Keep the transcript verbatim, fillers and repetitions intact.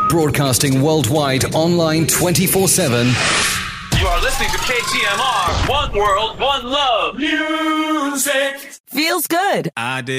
Broadcasting worldwide, online twenty-four seven. You are listening to K T M R. One world, one love. Music. Feels good. I did.